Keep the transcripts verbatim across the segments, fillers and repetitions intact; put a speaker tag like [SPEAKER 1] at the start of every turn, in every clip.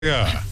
[SPEAKER 1] Yeah.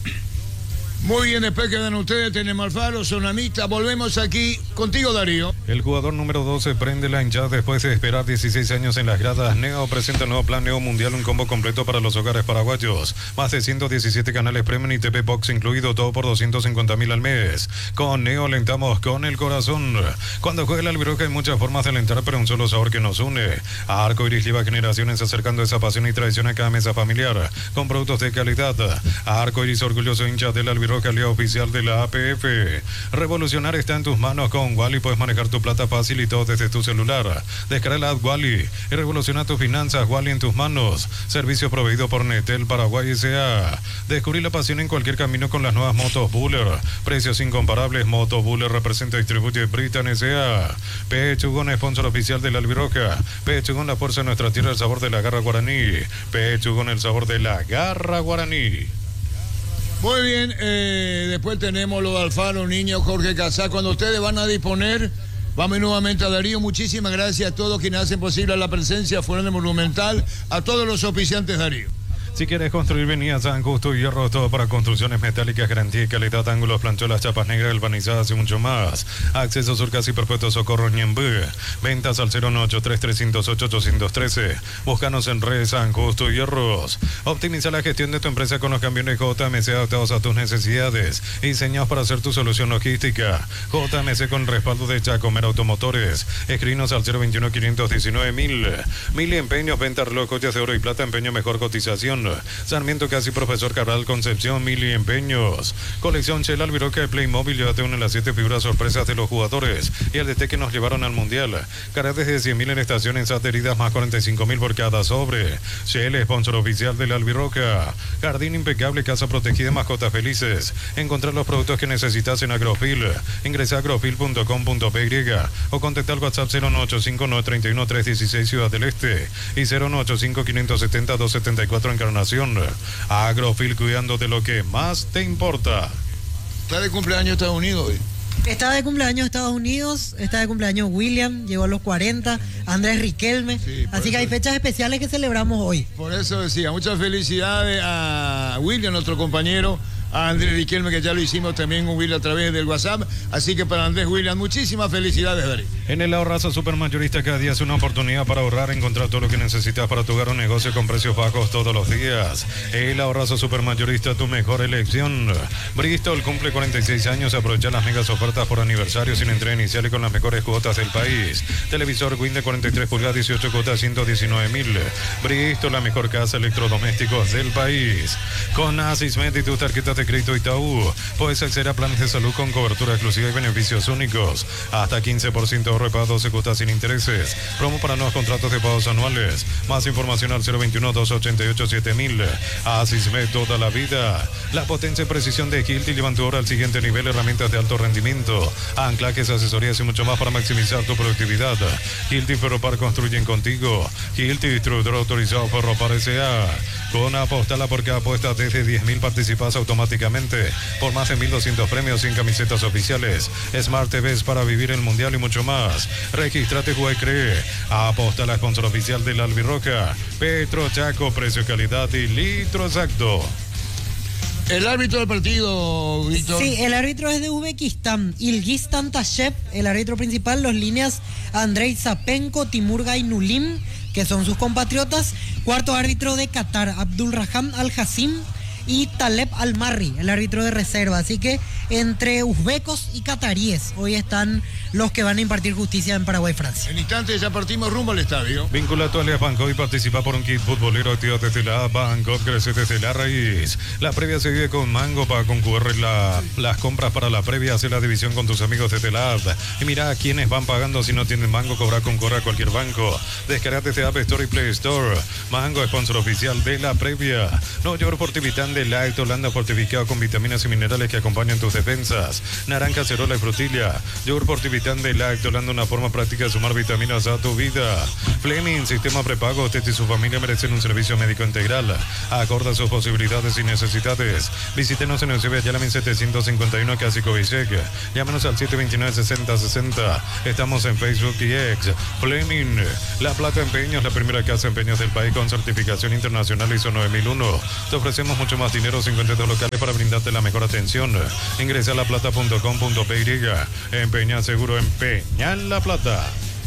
[SPEAKER 2] Muy bien, después quedan ustedes, tenemos Alfaro, Sonamita, volvemos aquí contigo, Darío.
[SPEAKER 1] El jugador número doce prende la hinchada después de esperar dieciséis años en las gradas. Neo presenta el nuevo plan Neo Mundial, un combo completo para los hogares paraguayos. Más de ciento diecisiete canales premium y T V Box incluido, todo por doscientos cincuenta mil al mes. Con Neo alentamos con el corazón. Cuando juega el Albiroca hay muchas formas de alentar, pero un solo sabor que nos une. A Arco Iris lleva generaciones acercando esa pasión y tradición a cada mesa familiar, con productos de calidad. A Arco Iris, orgulloso hincha del Albiroca, aliado oficial de la A P F. Revolucionar está en tus manos con Wally. Puedes manejar tu plata fácil y todo desde tu celular. Descarga la app Wally y revoluciona tus finanzas. Wally en tus manos. Servicio proveído por Netel Paraguay S A. Descubrí la pasión en cualquier camino con las nuevas motos Buller. Precios incomparables. Moto Buller representa y distribuye Britan S A. Pechugón, sponsor oficial del Albiroca. Pechugón, la fuerza de nuestra tierra, el sabor de la garra guaraní. Pechugón, el sabor de la garra guaraní.
[SPEAKER 2] Muy bien, eh, después tenemos lo de Alfaro, Niño, Jorge Casá. Cuando ustedes van a disponer, vamos nuevamente a Darío. Muchísimas gracias a todos quienes hacen posible la presencia fuera del Monumental, a todos los auspiciantes, Darío.
[SPEAKER 1] Si quieres construir, venía a San Justo y Hierro, todo para construcciones metálicas, garantía y calidad, ángulos, plancholas, chapas negras, galvanizadas y mucho más. Acceso Sur Casi Perpetuo Socorro Ñembé. Ventas al cero nueve ocho tres, tres cero ocho, ocho uno tres. Búscanos en redes San Justo y Hierros. Optimiza la gestión de tu empresa con los camiones J M C adaptados a tus necesidades, diseñados para hacer tu solución logística. J M C con respaldo de Chacomer Automotores. Escribinos al cero veintiuno, quinientos diecinueve mil. Mil empeños, venta, reloj, joyas de oro y plata, empeño, mejor cotización. Sarmiento Casi Profesor Cabral Concepción, mil y empeños. Colección Shell Albiroca de Playmobil, llévate una de las siete figuras sorpresas de los jugadores y el D T que nos llevaron al Mundial. Carretes de cien mil en estaciones adheridas más cuarenta y cinco mil por cada sobre. Shell, sponsor oficial del Albiroca. Jardín impecable, casa protegida, mascotas felices. Encontrar los productos que necesitas en Agrofil. Ingresa a agrofil punto com punto p y o contacta al WhatsApp cero nueve ocho cinco, nueve tres uno, tres uno seis Ciudad del Este y cero nueve ocho cinco, quinientos setenta, doscientos setenta y cuatro Encarnación. Agrofil, cuidando de lo que más te importa.
[SPEAKER 2] ¿Está de cumpleaños Estados Unidos hoy?
[SPEAKER 3] Está de cumpleaños Estados Unidos, está de cumpleaños William, llegó a los cuarenta, Andrés Riquelme, sí, así que hay fechas especiales que celebramos hoy.
[SPEAKER 2] Por eso decía, muchas felicidades a William, nuestro compañero, a Andrés Riquelme, que ya lo hicimos también un William a través del WhatsApp, así que para Andrés William, muchísimas felicidades, Darío.
[SPEAKER 1] En el Ahorrazo Supermayorista cada día es una oportunidad para ahorrar, encontrar todo lo que necesitas para tu hogar o negocio con precios bajos todos los días. El Ahorrazo Supermayorista, tu mejor elección. Bristol cumple cuarenta y seis años, aprovecha las megas ofertas por aniversario sin entrega inicial y con las mejores cuotas del país. Televisor Win de cuarenta y tres pulgadas, dieciocho cuotas, ciento diecinueve mil. Bristol, la mejor casa electrodomésticos del país. Con Asismet y tus tarjetas de crédito Itaú, puedes acceder a planes de salud con cobertura exclusiva y beneficios únicos. Hasta quince por ciento de ahorro y pago doce cuotas sin intereses. Promo para nuevos contratos de pagos anuales. Más información al cero veintiuno, doscientos ochenta y ocho, siete mil. Asismet, toda la vida. La potencia y precisión de Hilti llevan tu obra al siguiente nivel. Herramientas de alto rendimiento, anclajes, asesorías y mucho más para maximizar tu productividad. Hilti Ferropar, construyen contigo. Hilti, distribuidor autorizado Ferropar S A. Con Apostala, por cada apuesta desde diez mil participas automáticamente por más de mil doscientos premios sin camisetas oficiales, Smart T Vs para vivir el Mundial y mucho más. Regístrate, juega y cree. Apostala, sponsor oficial del Albiroca. Petro Chaco, precio, calidad y litro exacto.
[SPEAKER 2] El árbitro del partido, Víctor.
[SPEAKER 3] Sí, el árbitro es de Uzbekistán, Ilgistan Tashev, el árbitro principal, los líneas Andrei Zapenko, Timur Gainulim, que son sus compatriotas. Cuarto árbitro de Qatar, Abdulrahman Al-Hassim y Taleb Al-Marri, el árbitro de reserva. Así que entre uzbecos y cataríes hoy están los que van a impartir justicia en Paraguay, Francia.
[SPEAKER 2] En instantes ya partimos rumbo al estadio.
[SPEAKER 1] Vincula a tu alias Banco y participa por un kit futbolero activo desde la Banco, crece desde la raíz. La previa se vive con Mango para concurrir la, las compras para la previa, hacer la división con tus amigos desde la app. Y mira a quienes van pagando si no tienen Mango, cobra concurre a cualquier banco. Descarga desde App Store y Play Store. Mango, sponsor oficial de la previa. No York Fortivitán de Light Holanda, fortificado con vitaminas y minerales que acompañan tus defensas. Naranja, cerola y frutilla. Yogur Fortivitán de Light Holanda, una forma práctica de sumar vitaminas a tu vida. Fleming, sistema prepago. Usted y su familia merecen un servicio médico integral, acorde a sus posibilidades y necesidades. Visítenos en Eusebio Ayala mil setecientos cincuenta y uno, Casi Covicec. Llámenos al siete veintinueve, sesenta sesenta. Estamos en Facebook y X. Fleming, La Plata Empeños, la primera casa de empeños del país con certificación internacional I S O nueve mil uno. Te ofrecemos mucho más Matineros cincuenta y dos locales para brindarte la mejor atención. Ingresa a la plata punto com punto p y. Empeña Seguro, empeña en La Plata.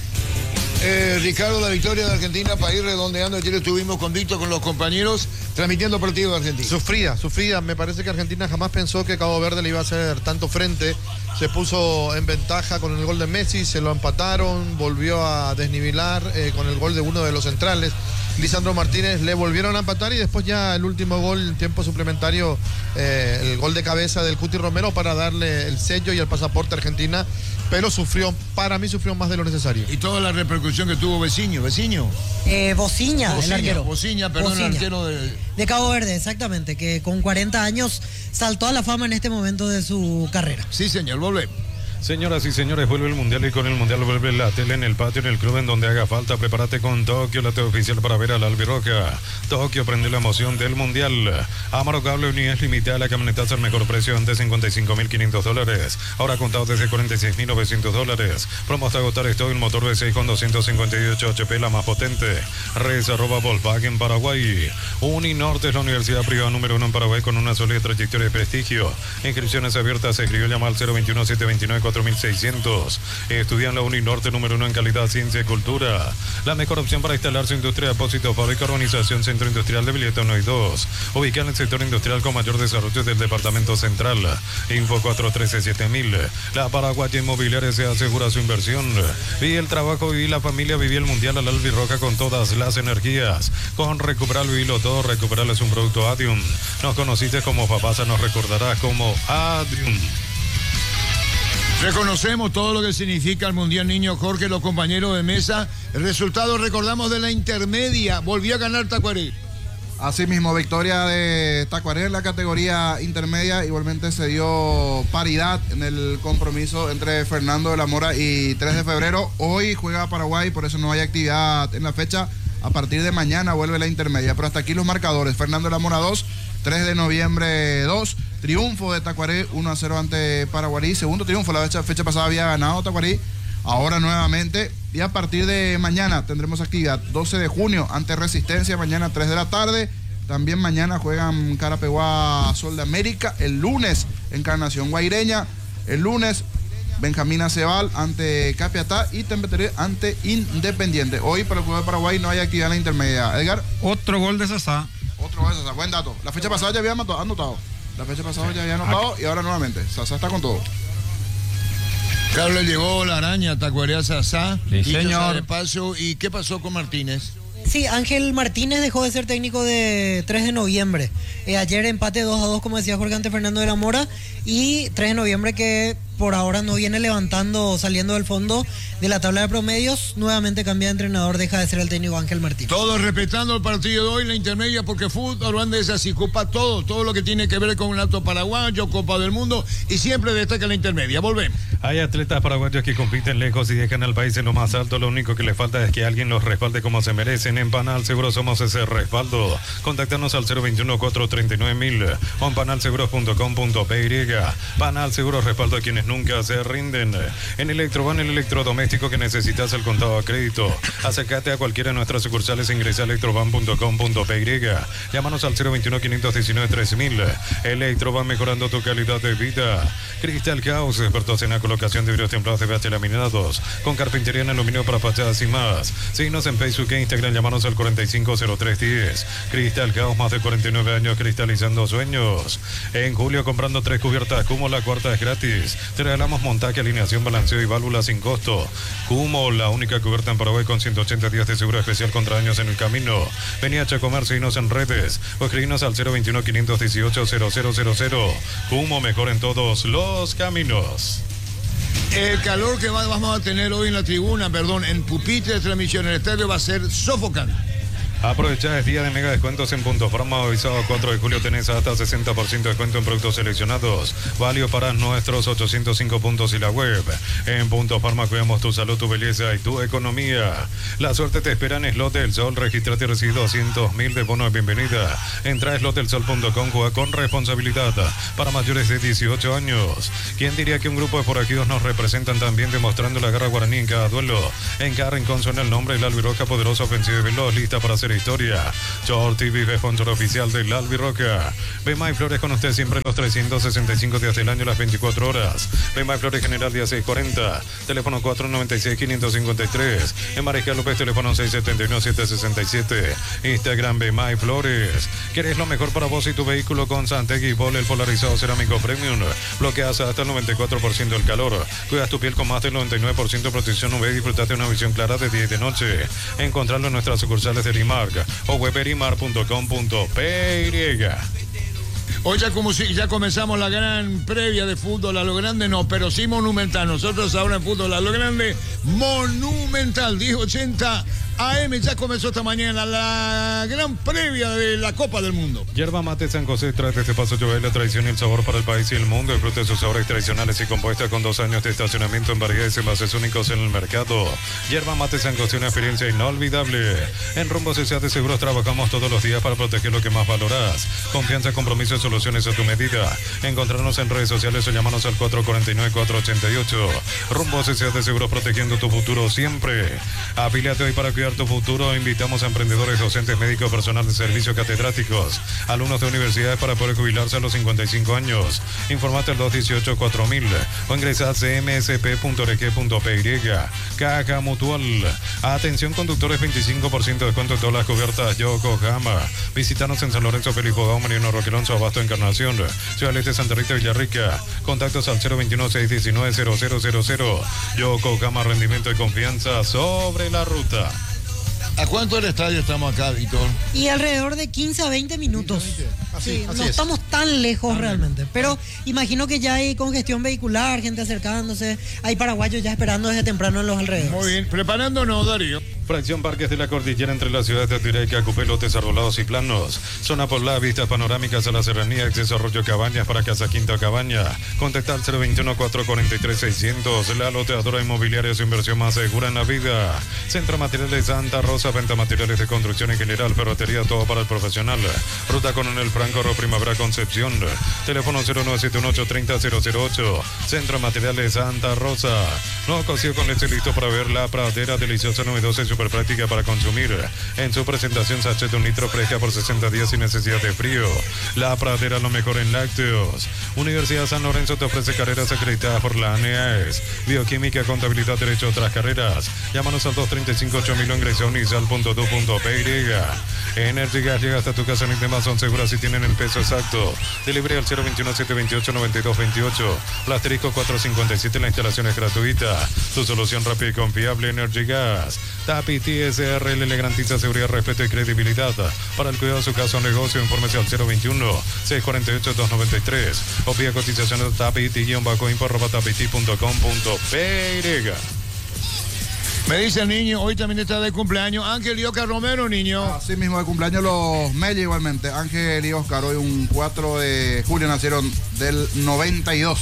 [SPEAKER 2] Eh, Ricardo, la victoria de Argentina para ir redondeando. Ayer estuvimos con Víctor, con los compañeros, transmitiendo el partido de Argentina.
[SPEAKER 4] Sufría, sufría. Me parece que Argentina jamás pensó que Cabo Verde le iba a hacer tanto frente. Se puso en ventaja con el gol de Messi, se lo empataron, volvió a desnivelar eh, con el gol de uno de los centrales. Lisandro Martínez le volvieron a empatar y después ya el último gol, en tiempo suplementario, eh, el gol de cabeza del Cuti Romero para darle el sello y el pasaporte a Argentina. Pero sufrió, para mí sufrió más de lo necesario.
[SPEAKER 2] Y toda la repercusión que tuvo Veciño, Veciño.
[SPEAKER 3] Eh, Bociña, el arquero.
[SPEAKER 2] Bociña, perdón,
[SPEAKER 3] Bociña.
[SPEAKER 2] el arquero de...
[SPEAKER 3] de Cabo Verde, exactamente, que con cuarenta años saltó a la fama en este momento de su carrera.
[SPEAKER 2] Sí, señor, volvemos.
[SPEAKER 1] Señoras y señores, vuelve el Mundial y con el Mundial vuelve la tele en el patio, en el club, en donde haga falta. Prepárate con Tokio, la tele oficial para ver al Albirroja. Tokio prende la emoción del Mundial. Amaro Cable, unidades limitadas, la camionetazo al mejor precio, antes cincuenta y cinco mil quinientos dólares. Ahora contado desde cuarenta y seis mil novecientos dólares. Promo hasta agotar esto, el motor V seis con doscientos cincuenta y ocho H P, la más potente. Res arroba Volkswagen Paraguay. Uninorte es la universidad privada número uno en Paraguay con una sólida trayectoria de prestigio. Inscripciones abiertas, se escribió llamar al cero veintiuno, setecientos veintinueve, cuatro mil seiscientos. Estudian la Uninorte número uno en calidad, ciencia y cultura. La mejor opción para instalar su industria, depósito, fábrica, urbanización, centro industrial de Villeta uno y dos. Ubicada en el sector industrial con mayor desarrollo del departamento central. Info cuatro uno tres siete mil. La Paraguaya Inmobiliaria se asegura su inversión. Vive el trabajo, viví la familia, viví el mundial al Albirroja con todas las energías. Con Recuperar, vivirlo todo. Recuperar es un producto Adium. Nos conociste como Papasa, nos recordarás como Adium.
[SPEAKER 2] Reconocemos todo lo que significa el Mundial, niño Jorge, los compañeros de mesa. El resultado, recordamos, de la intermedia. Volvió a ganar Tacuaré.
[SPEAKER 5] Asimismo, victoria de Tacuaré en la categoría intermedia. Igualmente se dio paridad en el compromiso entre Fernando de la Mora y tres de febrero. Hoy juega Paraguay, por eso no hay actividad en la fecha. A partir de mañana vuelve la intermedia. Pero hasta aquí los marcadores. Fernando de la Mora dos, tres de noviembre dos. Triunfo de Tacuaré uno a cero ante Paraguarí. Segundo triunfo, la fecha, fecha pasada había ganado Tacuaré. Ahora nuevamente. Y a partir de mañana tendremos actividad. doce de junio ante Resistencia. Mañana tres de la tarde. También mañana juegan Carapeguá Sol de América. El lunes Encarnación Guaireña. El lunes Benjamín Acebal ante Capiatá y Tempeterí ante Independiente. Hoy para el juego de Paraguay no hay actividad en la intermedia. Edgar.
[SPEAKER 6] Otro gol de Sasá.
[SPEAKER 5] Otro gol de Sasá. Buen dato. La fecha pasada ya había anotado. La fecha pasada ya había anotado y ahora nuevamente. Sasá está con todo.
[SPEAKER 2] Carlos, llegó la araña, Tacuaré a Sasá.
[SPEAKER 6] Sí, señor.
[SPEAKER 2] De paso, ¿y qué pasó con Martínez?
[SPEAKER 3] Sí, Ángel Martínez dejó de ser técnico de tres de noviembre. Eh, ayer empate dos a dos, como decía Jorge, ante Fernando de la Mora. Y tres de noviembre que por ahora no viene levantando, saliendo del fondo de la tabla de promedios. Nuevamente cambia de entrenador, deja de ser el técnico Ángel Martínez.
[SPEAKER 2] Todos respetando el partido de hoy, la intermedia, porque fútbol holandesa se ocupa todo, todo lo que tiene que ver con un alto paraguayo, Copa del Mundo, y siempre destaca la intermedia. Volvemos.
[SPEAKER 1] Hay atletas paraguayos que compiten lejos y dejan al país en lo más alto. Lo único que les falta es que alguien los respalde como se merecen. En Panal Seguro somos ese respaldo. Contáctanos al cero veintiuno, cuatro treinta y nueve mil o en panalseguros punto com punto p y. Panal Seguros, respaldo a quienes nunca se rinden. En Electroban, el electrodoméstico que necesitas, el contado a crédito. Acércate a cualquiera de nuestras sucursales e ingresa a electroban punto com punto p y. Llámanos al cero veintiuno, quinientos diecinueve, tres mil. Electroban, mejorando tu calidad de vida. Cristal Caos, expertos en la colocación de vidrios templados de P H laminados, con carpintería en aluminio para fachadas y más. Síguenos en Facebook e Instagram, llámanos al cuarenta y cinco cero tres diez. Cristal Caos, más de cuarenta y nueve años cristalizando sueños. En julio, comprando tres cubiertas Cumo, la cuarta es gratis. Te regalamos montaje, alineación, balanceo y válvulas sin costo. Cumo, la única cubierta en Paraguay con ciento ochenta días de seguro especial contra daños en el camino. Vení a Chacomer, seguinos en redes o escribinos al cero veintiuno, quinientos dieciocho, cero cero cero cero. Cumo, mejor en todos los caminos.
[SPEAKER 2] El calor que va- vamos a tener hoy en la tribuna, perdón, en pupitre de transmisión en el estadio va a ser sofocante.
[SPEAKER 1] Aprovecha el día de mega descuentos en Punto Farma. Hoy sábado cuatro de julio tenés hasta sesenta por ciento de descuento en productos seleccionados. Válido para nuestros ochocientos cinco puntos y la web. En Punto Farma cuidamos tu salud, tu belleza y tu economía. La suerte te espera en Slot del Sol. Registrate y recibe doscientos mil de bono de bienvenida. Entra a slot del sol punto com, juega con responsabilidad para mayores de dieciocho años. ¿Quién diría que un grupo de forajidos nos representan también, demostrando la garra guaraní en cada duelo? En cada rincón suena el nombre, el Albirroja, poderosa ofensiva y veloz, lista para hacer la historia. Short T V, sponsor oficial del Albirroca. Bemay Flores con usted siempre los trescientos sesenta y cinco días del año, las veinticuatro horas. Bemay Flores General día seiscientos cuarenta, teléfono cuatro noventa y seis, quinientos cincuenta y tres. En Mariscal López, teléfono seis setenta y uno, setecientos sesenta y siete. Instagram Bemay Flores. ¿Quieres lo mejor para vos y tu vehículo con Santegui Vol, el polarizado cerámico premium? Bloqueas hasta el noventa y cuatro por ciento del calor. Cuidas tu piel con más del noventa y nueve por ciento de protección U V y disfrutas de una visión clara de día y de noche. Encontrarlo en nuestras sucursales de Erimark o web erimar punto com punto p y.
[SPEAKER 2] Hoy ya, como si, ya comenzamos la gran previa de fútbol a lo grande, no, pero sí Monumental. Nosotros ahora en fútbol a lo grande, Monumental, diez ochenta A M, ya comenzó esta mañana la gran previa de la Copa del Mundo.
[SPEAKER 1] Yerba Mate San José trae desde Paso Llover la tradición y el sabor para el país y el mundo. Disfrute de sus sabores tradicionales y compuesta con dos años de estacionamiento en variedades y envases únicos en el mercado. Yerba Mate San José, una experiencia inolvidable. En Rumbo S A de Seguros trabajamos todos los días para proteger lo que más valoras. Confianza, compromiso y soluciones a tu medida. Encontrarnos en redes sociales o llamarnos al cuatro cuatro nueve, cuatro ocho ocho. Rumbo S A de Seguros, protegiendo tu futuro siempre. Afíliate hoy para cuidar tu futuro. Invitamos a emprendedores, docentes, médicos, personal de servicio, catedráticos, alumnos de universidades para poder jubilarse a los cincuenta y cinco años. Informate al dos dieciocho, cuatro mil o ingresa a c m s p punto r g punto p y. Caja Mutual. Atención conductores, veinticinco por ciento de descuento en todas las cubiertas Yokohama. Visítanos en San Lorenzo, Pelifogao, Mariano Roque Alonso, Abasto, Encarnación, Ciudad Este, Santa Rita, Villarrica. Contactos al cero veintiuno, seiscientos diecinueve, cero cero cero cero. Yokohama, rendimiento y confianza sobre la ruta.
[SPEAKER 2] ¿A cuánto del estadio estamos acá, Víctor?
[SPEAKER 3] Y alrededor de quince a veinte minutos.
[SPEAKER 4] quince a veinte. Así,
[SPEAKER 3] Sí,
[SPEAKER 4] así
[SPEAKER 3] no
[SPEAKER 4] es.
[SPEAKER 3] estamos tan lejos realmente. Pero imagino que ya hay congestión vehicular, gente acercándose. Hay paraguayos ya esperando desde temprano en los alrededores.
[SPEAKER 2] Muy bien, preparándonos, Darío.
[SPEAKER 1] Fracción Parques de la Cordillera entre las ciudades de Tuireca, Cupelo, desarbolados y planos. Zona poblada, vistas panorámicas a la serranía, acceso a Arroyo Cabañas para Casa Quinta Cabaña. Contactar cero veintiuno, cuatro cuarenta y tres, seiscientos. La loteadora inmobiliaria, su inversión más segura en la vida. Centro Materiales Santa Rosa, venta materiales de construcción en general, ferretería, todo para el profesional. Ruta Coronel Franco, Ro Primavera, Concepción. Teléfono cero nueve siete uno ocho, treinta, cero cero ocho. Centro Materiales Santa Rosa. Nuevo cocido con leche listo para ver la pradera, deliciosa, novedosa y súper práctica para consumir. En su presentación, sachet de un litro fresca por sesenta días sin necesidad de frío. La pradera, lo mejor en lácteos. Universidad San Lorenzo te ofrece carreras acreditadas por la A N A E S. Bioquímica, contabilidad, derecho, otras carreras. Llámanos al dos treinta y cinco, ocho mil o ingresa a unisal punto d u punto p y. Energy Gas llega hasta tu casa, ni temas, son seguras y tienen el peso exacto. Delivery al cero veintiuno, setecientos veintiocho, noventa y dos veintiocho. Plasterisco cuatrocientos cincuenta y siete, la instalación es gratuita. Tu solución rápida y confiable, Energy Gas. Tapiti S R L le garantiza seguridad, respeto y credibilidad. Para el cuidado de su casa o negocio, infórmese al cero veintiuno, seiscientos cuarenta y ocho, doscientos noventa y tres. O pida cotizaciones de tapiti-info arroba tapiti punto com punto p y.
[SPEAKER 2] Me dice el niño, hoy también está de cumpleaños Ángel y Oscar Romero, niño.
[SPEAKER 5] Así mismo de cumpleaños los Mella igualmente. Ángel y Oscar hoy un cuatro de julio nacieron del noventa y dos.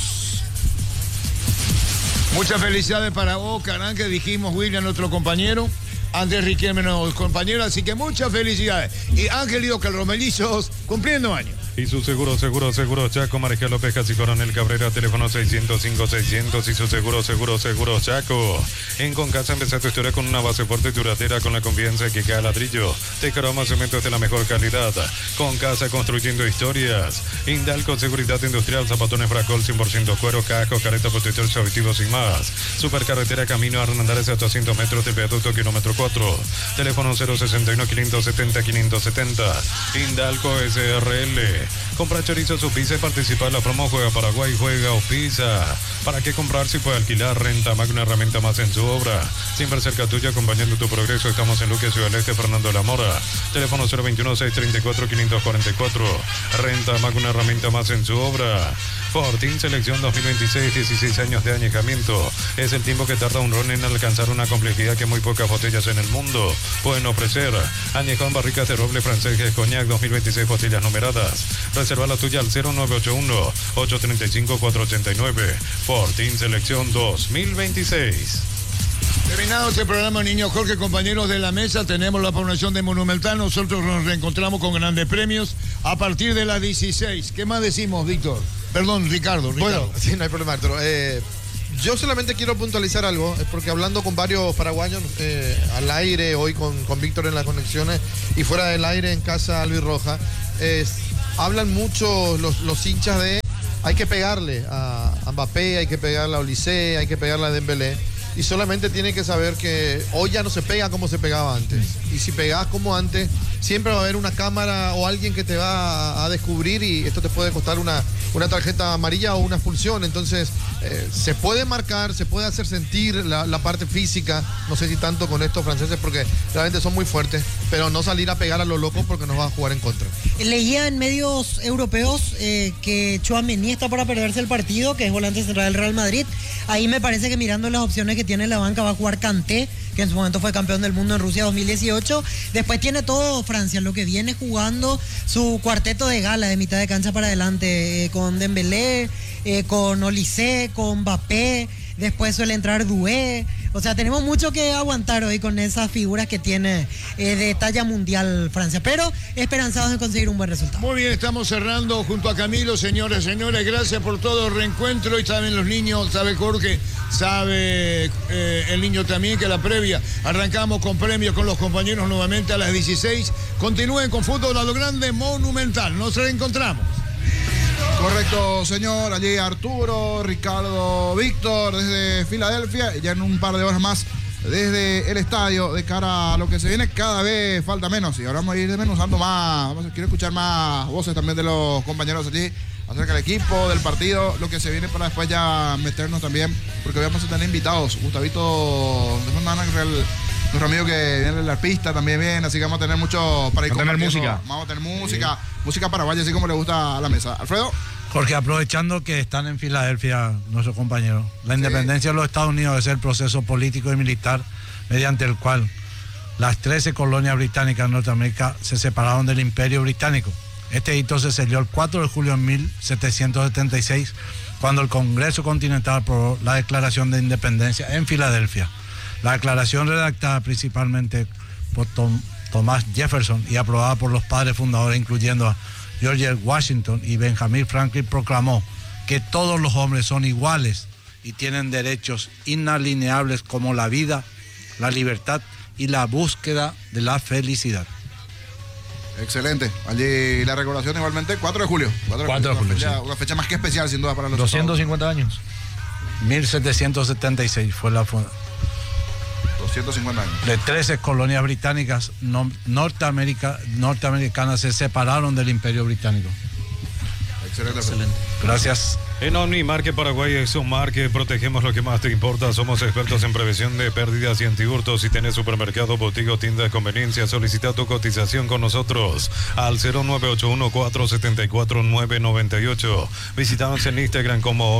[SPEAKER 2] Muchas felicidades para Oscar, Ángel, dijimos, William, nuestro compañero. Andrés Riquelme, nuestro compañero, así que muchas felicidades. Y Ángel y Oscar, los mellizos, cumpliendo años.
[SPEAKER 1] Y su seguro, seguro, seguro, Chaco, Mariscal López, Casi Coronel Cabrera, teléfono seiscientos cinco, seiscientos y su seguro, seguro, seguro, Chaco. En Concasa empezar tu historia con una base fuerte y duradera, con la confianza que cada ladrillo te caroma cementos de la mejor calidad. Concasa, construyendo historias. Indalco, seguridad industrial, zapatones Fracol, cien por ciento cuero, casco, careta, protectores auditivos y más. Supercarretera, camino a Hernandez hasta doscientos metros del viaducto, kilómetro cuatro. Teléfono cero sesenta y uno, quinientos setenta, quinientos setenta. Indalco S R L. Compra chorizo su pizza y participa en la promo Juega Paraguay, Juega o Pizza. ¿Para qué comprar si puede alquilar? Renta Mac, una herramienta más en su obra. Siempre cerca tuya, acompañando tu progreso. Estamos en Luque, Ciudad del Este, Fernando de la Mora. Teléfono cero veintiuno, seiscientos treinta y cuatro, quinientos cuarenta y cuatro. Renta Mac, una herramienta más en su obra. Fortín Selección dos mil veintiséis, dieciséis años de añejamiento. Es el tiempo que tarda un ron en alcanzar una complejidad que muy pocas botellas en el mundo pueden ofrecer. Añejado en barricas de roble francés, Cognac dos mil veintiséis, botellas numeradas. Reserva la tuya al cero nueve ocho uno, ocho tres cinco, cuatro ocho nueve. Fortín Selección dos mil veintiséis.
[SPEAKER 2] Terminado este programa, niños Jorge, compañeros de la mesa, tenemos la población de Monumental. Nosotros nos reencontramos con grandes premios a partir de las dieciséis. ¿Qué más decimos, Víctor? Perdón, Ricardo. Ricardo.
[SPEAKER 4] Bueno, sí, no hay problema, Arturo. Eh, Yo solamente quiero puntualizar algo, es porque hablando con varios paraguayos eh, al aire, hoy con, con Víctor en las conexiones y fuera del aire en casa Luis Roja, eh, hablan mucho los, los hinchas de hay que pegarle a, a Mbappé, hay que pegarle a Olise, hay que pegarle a Dembélé. Y solamente tiene que saber que hoy ya no se pega como se pegaba antes. Y si pegás como antes, siempre va a haber una cámara o alguien que te va a, a descubrir y esto te puede costar una, una tarjeta amarilla o una expulsión. Entonces, eh, se puede marcar, se puede hacer sentir la, la parte física. No sé si tanto con estos franceses porque realmente son muy fuertes, pero no salir a pegar a los locos porque nos va a jugar en contra.
[SPEAKER 3] Leía en medios europeos eh, que Tchouaméni está para perderse el partido, que es volante central del Real Madrid. Ahí me parece que mirando las opciones que tiene la banca va a jugar Kanté, que en su momento fue campeón del mundo en Rusia dos mil dieciocho. Después tiene todo Francia, lo que viene jugando su cuarteto de gala de mitad de cancha para adelante, eh, con Dembélé, eh, con Olise, con Mbappé. Después suele entrar Doué. O sea, tenemos mucho que aguantar hoy con esas figuras que tiene eh, de talla mundial Francia. Pero esperanzados en conseguir un buen resultado.
[SPEAKER 2] Muy bien, estamos cerrando junto a Camilo, señores, señores. Gracias por todo el reencuentro. Y saben los niños, sabe Jorge, sabe eh, el niño también que la previa. Arrancamos con premios con los compañeros nuevamente a las dieciséis. Continúen con fútbol a lo grande, Monumental. Nos reencontramos.
[SPEAKER 5] Correcto, señor. Allí Arturo, Ricardo, Víctor, desde Filadelfia. Ya en un par de horas más desde el estadio de cara a lo que se viene. Cada vez falta menos y ahora vamos a ir desmenuzando más. Vamos a, quiero escuchar más voces también de los compañeros allí acerca del equipo, del partido, lo que se viene para después ya meternos también, porque hoy vamos a tener invitados. Gustavito, nuestro amigo que viene de la pista también viene, así que vamos a tener mucho para ir
[SPEAKER 6] Vamos a tener música.
[SPEAKER 5] Vamos a tener música, sí. Música paraguaya, así como le gusta a la mesa. Alfredo.
[SPEAKER 6] Jorge, aprovechando que están en Filadelfia nuestros compañeros, la independencia sí. de los Estados Unidos es el proceso político y militar mediante el cual las trece colonias británicas en Norteamérica se separaron del Imperio Británico. Este hito se selló el cuatro de julio de mil setecientos setenta y seis, cuando el Congreso Continental aprobó la Declaración de Independencia en Filadelfia. La declaración, redactada principalmente por Tom, Thomas Jefferson y aprobada por los padres fundadores, incluyendo a George Washington y Benjamin Franklin, proclamó que todos los hombres son iguales y tienen derechos inalienables como la vida, la libertad y la búsqueda de la felicidad.
[SPEAKER 5] Excelente. Allí la recordación igualmente, cuatro de julio. cuatro de julio, una, fecha, sí. Una fecha más que especial, sin duda, para los
[SPEAKER 6] doscientos cincuenta años. mil setecientos setenta y seis fue la fundación.
[SPEAKER 5] doscientos cincuenta años.
[SPEAKER 6] De trece colonias británicas no, Norteamérica, norteamericanas se separaron del Imperio Británico.
[SPEAKER 5] Excelente. Excelente.
[SPEAKER 6] Gracias.
[SPEAKER 1] En Omnimarket Paraguay es un marque, protegemos lo que más te importa. Somos expertos en prevención de pérdidas y antiburtos. Si tenés supermercado, botiga o tienda de conveniencia, solicita tu cotización con nosotros al cero nueve ocho uno, cuatro siete cuatro, nueve nueve ocho. Visítanos en Instagram como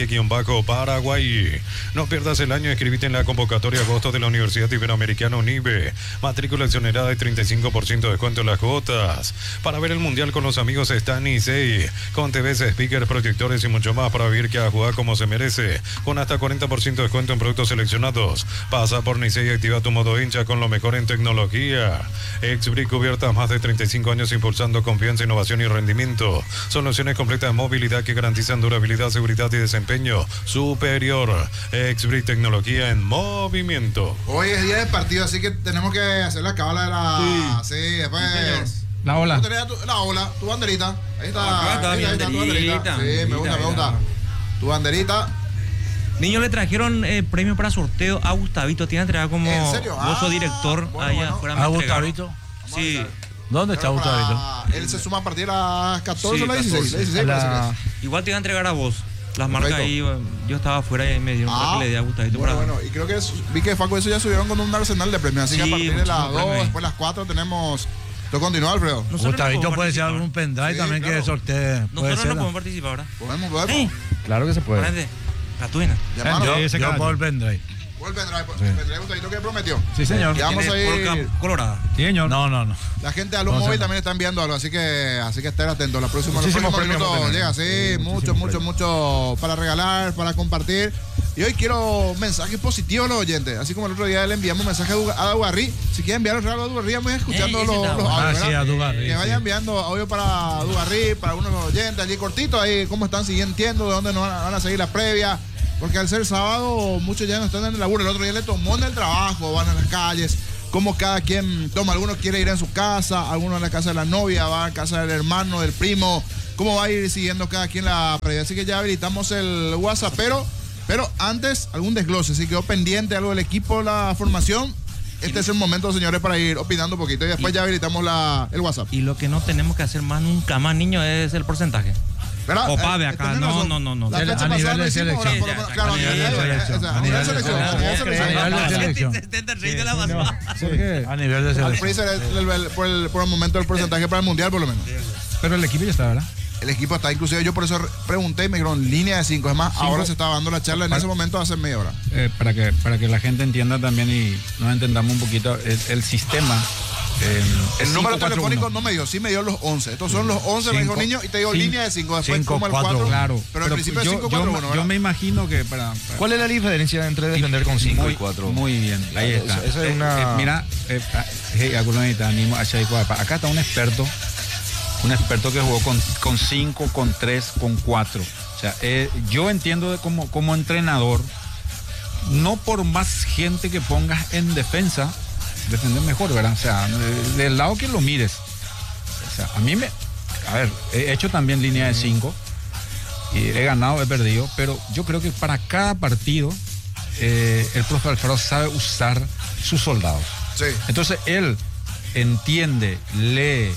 [SPEAKER 1] Omnimarket-Paraguay. No pierdas el año, escribite en la convocatoria agosto de la Universidad Iberoamericana UNIBE. Matrícula exonerada de treinta y cinco por ciento de descuento en las cuotas. Para ver el Mundial con los amigos está Nisei, con T Vs, speakers, proyectores y mucho más para vivir cada jugada como se merece, con hasta cuarenta por ciento de descuento en productos seleccionados. Pasa por Nisei y activa tu modo hincha con lo mejor en tecnología. Exbrick, cubiertas más de treinta y cinco años impulsando confianza, innovación y rendimiento. Soluciones completas de movilidad que garantizan durabilidad, seguridad y desempeño superior. Exbrick, tecnología en movimiento.
[SPEAKER 5] Hoy es día de partido, así que tenemos que hacer la cábala de la... Sí, sí después... Sí,
[SPEAKER 6] la ola.
[SPEAKER 5] Tu, la ola, tu banderita. Ahí está.
[SPEAKER 7] Acá
[SPEAKER 5] ahí,
[SPEAKER 7] está,
[SPEAKER 5] ahí está tu banderita. Sí, me gusta, me gusta. Tu banderita.
[SPEAKER 7] Niños, le trajeron eh, premio para sorteo a Gustavito. Tiene entregado como
[SPEAKER 5] ¿En serio?
[SPEAKER 7] gozo
[SPEAKER 5] Ah,
[SPEAKER 7] director
[SPEAKER 5] bueno,
[SPEAKER 7] allá
[SPEAKER 5] bueno.
[SPEAKER 7] afuera.
[SPEAKER 6] ¿A Gustavito?
[SPEAKER 7] Sí.
[SPEAKER 6] ¿Dónde está Gustavito?
[SPEAKER 5] Él se suma a partir de las catorce
[SPEAKER 7] Sí,
[SPEAKER 5] o las dieciséis.
[SPEAKER 7] catorce.
[SPEAKER 5] La...
[SPEAKER 6] La...
[SPEAKER 7] Igual te iba a entregar a vos. Las
[SPEAKER 5] Perfecto.
[SPEAKER 7] marcas ahí, yo estaba afuera y me dieron
[SPEAKER 5] Ah,
[SPEAKER 7] para que le dé a Gustavito.
[SPEAKER 5] bueno,
[SPEAKER 7] para...
[SPEAKER 5] bueno, y creo que es, vi que Facu eso ya subieron con un arsenal de premios. Así
[SPEAKER 7] Sí,
[SPEAKER 5] que a partir de las
[SPEAKER 7] muchísimos
[SPEAKER 5] dos,
[SPEAKER 7] premios.
[SPEAKER 5] después las cuatro tenemos... ¿Tú continúas, Alfredo?
[SPEAKER 7] Nosotros
[SPEAKER 6] Gustavito
[SPEAKER 7] no
[SPEAKER 6] puede ser
[SPEAKER 7] participar.
[SPEAKER 6] algún pendrive
[SPEAKER 5] Sí,
[SPEAKER 6] también
[SPEAKER 5] claro.
[SPEAKER 6] que sortee. Puede
[SPEAKER 7] Nosotros
[SPEAKER 6] ser.
[SPEAKER 7] no podemos participar ahora.
[SPEAKER 5] Podemos, podemos.
[SPEAKER 7] Sí.
[SPEAKER 6] Claro que se puede.
[SPEAKER 7] Prende. La tuya.
[SPEAKER 5] Llamaron.
[SPEAKER 6] Yo, Ese yo caballo. por el pendrive.
[SPEAKER 5] ¿Cuál vendrá? El
[SPEAKER 6] Sí.
[SPEAKER 5] vendrá Gustavito que prometió.
[SPEAKER 6] Sí, señor.
[SPEAKER 5] Ya vamos a
[SPEAKER 7] Tiene
[SPEAKER 5] ir...
[SPEAKER 7] polka colorada.
[SPEAKER 6] Sí, señor. No, no, no.
[SPEAKER 5] La gente de Alum
[SPEAKER 6] No sé,
[SPEAKER 5] Móvil
[SPEAKER 6] no.
[SPEAKER 5] también está enviando algo, así que así que estén atentos. La próxima, los
[SPEAKER 6] Muchísimos
[SPEAKER 5] próximos
[SPEAKER 6] premios
[SPEAKER 5] minutos
[SPEAKER 6] vamos a
[SPEAKER 5] llega,
[SPEAKER 6] tener.
[SPEAKER 5] sí,
[SPEAKER 6] Sí,
[SPEAKER 5] mucho,
[SPEAKER 6] muchísimos
[SPEAKER 5] mucho,
[SPEAKER 6] premios.
[SPEAKER 5] mucho para regalar, para compartir. Y hoy quiero mensajes positivos a los oyentes. Así como el otro día le enviamos mensaje a Du- a Dugarry. Si quieren enviar un regalo a Dugarry, vamos escuchando
[SPEAKER 7] Ey,
[SPEAKER 5] los,
[SPEAKER 7] ese está
[SPEAKER 5] los
[SPEAKER 7] bueno.
[SPEAKER 5] audios,
[SPEAKER 6] Ah, sí,
[SPEAKER 5] ¿verdad?
[SPEAKER 6] a Dugarry,
[SPEAKER 5] Que vayan
[SPEAKER 6] sí.
[SPEAKER 5] enviando audio para Dugarry, para algunos oyentes allí cortito, ahí cómo están sintiendo, de dónde nos van a, van a seguir la previa. porque al ser sábado muchos ya no están en el laburo, el otro día le tomó en el trabajo, van a las calles, como cada quien toma, alguno quiere ir a su casa, alguno a la casa de la novia, va a casa del hermano, del primo, cómo va a ir siguiendo cada quien la previa. Así que ya habilitamos el WhatsApp, pero, pero antes algún desglose, si quedó pendiente algo del equipo, la formación. Este es el momento, señores, para ir opinando un poquito y después ya habilitamos la, el WhatsApp.
[SPEAKER 7] Y lo que no tenemos que hacer más nunca más, niños, es el porcentaje.
[SPEAKER 5] ¿Verdad?
[SPEAKER 7] O Pave
[SPEAKER 5] Eh,
[SPEAKER 7] acá,
[SPEAKER 5] tenés
[SPEAKER 7] no,
[SPEAKER 5] razón.
[SPEAKER 7] no, no, no.
[SPEAKER 5] La
[SPEAKER 6] A
[SPEAKER 5] fecha
[SPEAKER 6] nivel
[SPEAKER 5] pasada
[SPEAKER 6] de
[SPEAKER 5] lo hicimos, ahora
[SPEAKER 6] selección.
[SPEAKER 5] por lo menos- claro,
[SPEAKER 6] A nivel de selección.
[SPEAKER 5] o sea,
[SPEAKER 6] A
[SPEAKER 5] a
[SPEAKER 6] nivel
[SPEAKER 5] nivel
[SPEAKER 6] de
[SPEAKER 5] de selección, a nivel de selección.
[SPEAKER 6] A nivel de selección.
[SPEAKER 7] setenta
[SPEAKER 6] ¿Por qué? A nivel de
[SPEAKER 5] Al
[SPEAKER 6] selección.
[SPEAKER 5] Freezer es el- el- por, el, por el momento el porcentaje para el mundial, por lo menos.
[SPEAKER 8] Pero el equipo ya está, ¿verdad?
[SPEAKER 5] El equipo está, inclusive yo por eso re- pregunté y me dijeron línea de cinco. Es más,
[SPEAKER 8] Cinco.
[SPEAKER 5] ahora se estaba dando la charla en
[SPEAKER 8] Para-
[SPEAKER 5] ese momento hace media hora.
[SPEAKER 8] Eh, para, que, para que la gente entienda también y nos entendamos un poquito, el, el sistema. eh, es
[SPEAKER 5] El número
[SPEAKER 8] cinco cuatro
[SPEAKER 5] telefónico
[SPEAKER 8] uno.
[SPEAKER 5] no me dio, sí me dio los once. Estos son los once, me dijo
[SPEAKER 8] Cinco.
[SPEAKER 5] niño, y te digo
[SPEAKER 8] Cinco.
[SPEAKER 5] línea de cinco. Después
[SPEAKER 6] Cinco,
[SPEAKER 5] como el
[SPEAKER 6] cuatro,
[SPEAKER 5] cuatro.
[SPEAKER 8] Claro,
[SPEAKER 5] Pero al principio es
[SPEAKER 8] yo,
[SPEAKER 5] cinco
[SPEAKER 8] yo,
[SPEAKER 5] cuatro
[SPEAKER 8] me-
[SPEAKER 5] uno,
[SPEAKER 8] yo
[SPEAKER 5] ¿verdad?
[SPEAKER 8] me imagino que para, para-
[SPEAKER 9] ¿Cuál es la diferencia entre defender con cinco
[SPEAKER 8] muy,
[SPEAKER 9] y cuatro?
[SPEAKER 8] Muy bien, ahí
[SPEAKER 9] Eso-
[SPEAKER 8] está.
[SPEAKER 9] eso es
[SPEAKER 8] Eh,
[SPEAKER 9] una-
[SPEAKER 8] eh, mira, eh, ah, hey, Aculonita, te animo a Chay Cuapa. Acá está un experto, un experto que jugó con, con cinco, con tres, con cuatro. O sea, eh, yo entiendo de como, como entrenador, no por más gente que pongas en defensa, defender mejor, ¿verdad? O sea, de- del lado que lo mires. O sea, a mí me... A ver, he hecho también línea de cinco. Y he ganado, he perdido, pero yo creo que para cada partido eh, el profe Alfaro sabe usar sus soldados.
[SPEAKER 5] Sí.
[SPEAKER 8] Entonces él entiende, lee,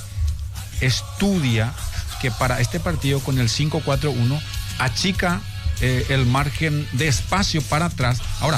[SPEAKER 8] estudia que para este partido con el cinco cuatro uno achica eh, el margen de espacio para atrás. Ahora,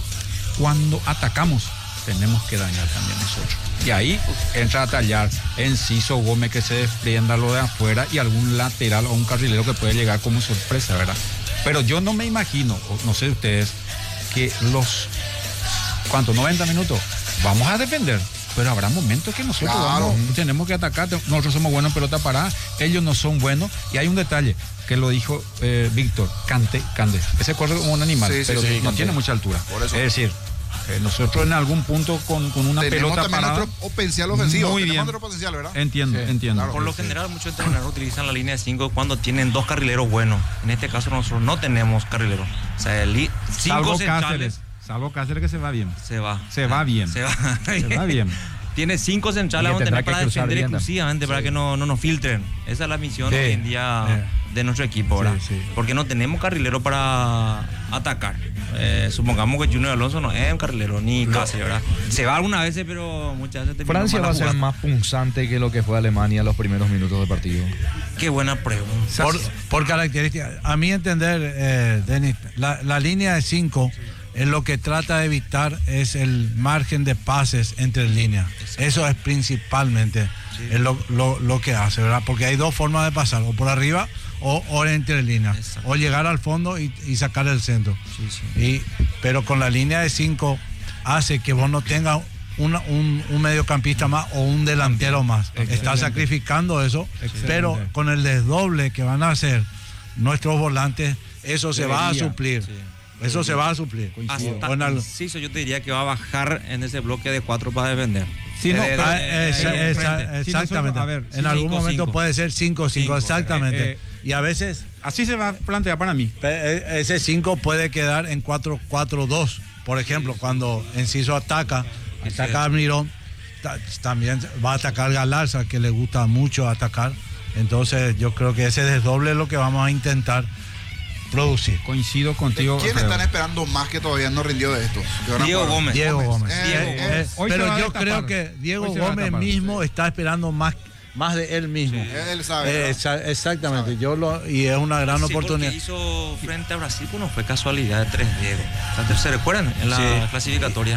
[SPEAKER 8] cuando atacamos, tenemos que dañar también nosotros. Y ahí entra a tallar Enciso, Gómez, que se desprenda lo de afuera y algún lateral o un carrilero que puede llegar como sorpresa, ¿verdad? Pero yo no me imagino, o no sé ustedes, que los, ¿cuántos? noventa minutos, vamos a defender. Pero habrá momentos que nosotros
[SPEAKER 5] Claro.
[SPEAKER 8] vamos, tenemos que atacar. Nosotros somos buenos en pelota parada, ellos no son buenos. Y hay un detalle que lo dijo eh, Víctor, Cante, Cande. Ese corre como un animal,
[SPEAKER 5] Sí, sí,
[SPEAKER 8] pero
[SPEAKER 5] sí,
[SPEAKER 8] no
[SPEAKER 5] Cante.
[SPEAKER 8] tiene mucha altura.
[SPEAKER 5] Por eso.
[SPEAKER 8] Es decir, eh, nosotros en algún punto con, con una
[SPEAKER 5] Tenemos
[SPEAKER 8] pelota
[SPEAKER 5] también
[SPEAKER 8] parada.
[SPEAKER 5] nuestro potencial ofensivo.
[SPEAKER 8] Muy
[SPEAKER 5] Tenemos
[SPEAKER 8] bien.
[SPEAKER 5] nuestro potencial, ¿verdad?
[SPEAKER 8] Entiendo,
[SPEAKER 5] Sí,
[SPEAKER 8] entiendo.
[SPEAKER 5] claro.
[SPEAKER 7] Por lo general, muchos entrenadores utilizan la línea de cinco cuando tienen dos carrileros buenos. En este caso, nosotros no tenemos carrileros. O sea, el li- cinco
[SPEAKER 8] Salvo
[SPEAKER 7] centrales
[SPEAKER 8] Cáceres. Salvo Cáceres que se va bien.
[SPEAKER 7] se va.
[SPEAKER 8] Se va bien.
[SPEAKER 7] Se va,
[SPEAKER 8] Se va bien.
[SPEAKER 7] Tiene cinco centrales
[SPEAKER 9] Y que
[SPEAKER 7] vamos a
[SPEAKER 9] tendrá
[SPEAKER 7] tener
[SPEAKER 9] que
[SPEAKER 7] para
[SPEAKER 9] cruzar
[SPEAKER 7] defender
[SPEAKER 9] bien,
[SPEAKER 7] exclusivamente, para que no, no nos filtren. Esa es la misión
[SPEAKER 6] Sí.
[SPEAKER 7] hoy en día
[SPEAKER 6] Eh.
[SPEAKER 7] de nuestro equipo, ¿verdad?
[SPEAKER 6] Sí, sí.
[SPEAKER 7] Porque no tenemos carrilero para atacar. Eh, supongamos que Junior Alonso no es un carrilero, ni Cáceres, ¿verdad? Se va algunas veces, pero muchas veces termina
[SPEAKER 9] Francia
[SPEAKER 7] mal
[SPEAKER 9] va a
[SPEAKER 7] la
[SPEAKER 9] ser
[SPEAKER 7] jugada.
[SPEAKER 9] más punzante que lo que fue Alemania en los primeros minutos del partido.
[SPEAKER 7] Qué buena pregunta.
[SPEAKER 6] Por, por características. A mi entender, eh, Denis, la, la línea de cinco es lo que trata de evitar es el margen de pases entre líneas. Eso es principalmente es lo, lo- lo que hace, ¿verdad? Porque hay dos formas de pasar, o por arriba o, o entre líneas,
[SPEAKER 7] Exacto.
[SPEAKER 6] o llegar al fondo y, y sacar el centro.
[SPEAKER 7] Sí, sí.
[SPEAKER 6] Y, pero con la línea de cinco hace que vos no tengas una- un, un mediocampista más o un delantero más.
[SPEAKER 8] Excelente.
[SPEAKER 6] Está sacrificando eso,
[SPEAKER 8] Excelente.
[SPEAKER 6] pero con el desdoble que van a hacer nuestros volantes, eso se va a
[SPEAKER 8] Debería,
[SPEAKER 6] suplir. Eso se va a suplir.
[SPEAKER 7] Hasta
[SPEAKER 6] O en algo-
[SPEAKER 7] Enciso, yo te diría que va a bajar en ese bloque de cuatro para defender.
[SPEAKER 8] Sí, no,
[SPEAKER 7] Eh,
[SPEAKER 6] Ah,
[SPEAKER 7] eh,
[SPEAKER 6] esa-
[SPEAKER 7] eh,
[SPEAKER 6] esa-
[SPEAKER 7] frente.
[SPEAKER 8] Sí,
[SPEAKER 6] exactamente.
[SPEAKER 8] nosotros, a ver,
[SPEAKER 6] en
[SPEAKER 7] sí,
[SPEAKER 6] algún
[SPEAKER 7] cinco,
[SPEAKER 6] momento
[SPEAKER 7] cinco.
[SPEAKER 6] puede ser cinco cinco,
[SPEAKER 7] Cinco,
[SPEAKER 6] exactamente.
[SPEAKER 8] eh, eh.
[SPEAKER 6] Y a veces
[SPEAKER 8] Así se va a plantear para mí.
[SPEAKER 6] pe- eh, ese cinco puede quedar en cuatro cuatro dos. Por ejemplo, cuando Enciso ataca, ataca a Mirón, ta- también va a atacar Galarza, que le gusta mucho atacar. Entonces yo creo que ese desdoble es lo que vamos a intentar producir.
[SPEAKER 8] Coincido contigo.
[SPEAKER 5] ¿Quién
[SPEAKER 8] Alfredo.
[SPEAKER 5] están esperando más que todavía no rindió de estos? Que van a
[SPEAKER 7] Diego
[SPEAKER 5] jugar.
[SPEAKER 7] Gómez.
[SPEAKER 6] Diego Gómez.
[SPEAKER 5] Eh,
[SPEAKER 7] Diego
[SPEAKER 5] eh,
[SPEAKER 6] Eh,
[SPEAKER 8] Hoy se
[SPEAKER 6] pero
[SPEAKER 8] va a
[SPEAKER 6] yo
[SPEAKER 8] destapar.
[SPEAKER 6] creo que Diego
[SPEAKER 8] Hoy se va a
[SPEAKER 6] Gómez
[SPEAKER 8] destapar,
[SPEAKER 6] mismo está esperando más, más de él mismo.
[SPEAKER 5] Él sabe.
[SPEAKER 6] Eh,
[SPEAKER 5] ¿verdad?
[SPEAKER 6] exa- exactamente, yo lo, y es una gran
[SPEAKER 7] Sí,
[SPEAKER 6] oportunidad.
[SPEAKER 7] porque hizo frente a Brasil, pues no fue casualidad de tres Diego. O sea, ¿se recuerdan? En la
[SPEAKER 6] Sí.
[SPEAKER 7] clasificatoria.